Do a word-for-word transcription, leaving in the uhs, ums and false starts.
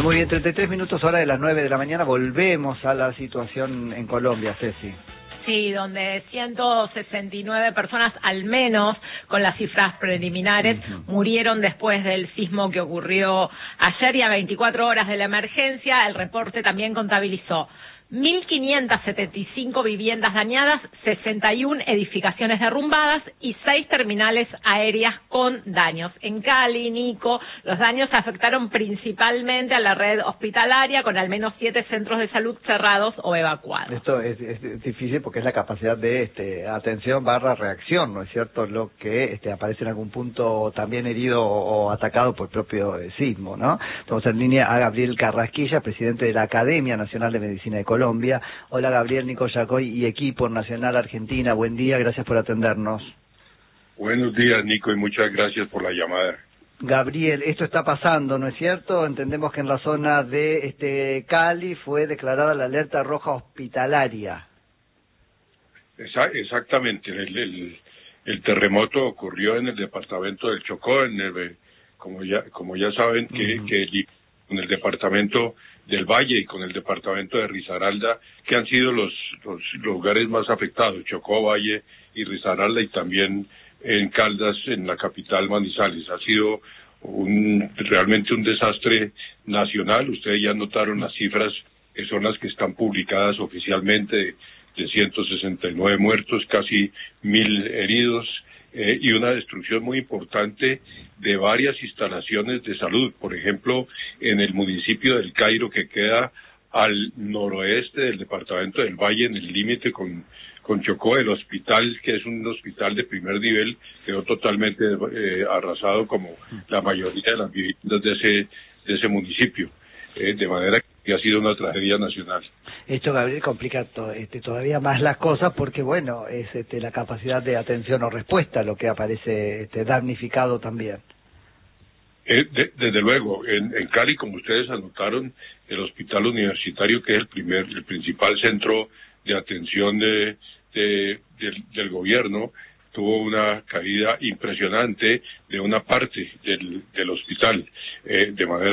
Bueno, muy bien, treinta y tres minutos hora de las nueve de la mañana, volvemos a la situación en Colombia, Ceci. Sí, donde ciento sesenta y nueve personas, al menos con las cifras preliminares, uh-huh. murieron después del sismo que ocurrió ayer, y a veinticuatro horas de la emergencia. El reporte también contabilizó mil quinientas setenta y cinco viviendas dañadas, sesenta y una edificaciones derrumbadas y seis terminales aéreas con daños. En Cali, Nico, los daños afectaron principalmente a la red hospitalaria, con al menos siete centros de salud cerrados o evacuados. Esto es, es difícil porque es la capacidad de este atención barra reacción, ¿no es cierto? Lo que este, aparece en algún punto también herido o, o atacado por el propio eh, sismo, ¿no? Estamos en línea a Gabriel Carrasquilla, presidente de la Academia Nacional de Medicina de Colombia. Colombia. Hola Gabriel, Nico Yacoy y equipo Nacional Argentina, buen día, gracias por atendernos. Buenos días, Nico, y muchas gracias por la llamada. Gabriel, esto está pasando, ¿no es cierto? Entendemos que en la zona de este Cali fue declarada la alerta roja hospitalaria. Exactamente, el, el, el terremoto ocurrió en el departamento del Chocó, en el, como ya como ya saben, que, uh-huh. que el, en el departamento del Valle y con el departamento de Risaralda, que han sido los, los lugares más afectados, Chocó, Valle y Risaralda, y también en Caldas, en la capital Manizales. Ha sido un realmente un desastre nacional. Ustedes ya notaron las cifras, que son las que están publicadas oficialmente, de, de ciento sesenta y nueve muertos, casi mil heridos, eh, y una destrucción muy importante de varias instalaciones de salud. Por ejemplo, en el municipio del Cairo, que queda al noroeste del departamento del Valle, en el límite con, con Chocó, el hospital, que es un hospital de primer nivel, quedó totalmente eh, arrasado, como la mayoría de las viviendas de ese, de ese municipio. Eh, de manera que ha sido una tragedia nacional. Esto, Gabriel, complica to, este, todavía más las cosas porque, bueno, es este, la capacidad de atención o respuesta lo que aparece este, damnificado también. Eh, de, desde luego, en, en Cali, como ustedes anotaron, el hospital universitario, que es el primer, el principal centro de atención de, de, del, del gobierno, tuvo una caída impresionante de una parte del, del hospital, eh, de manera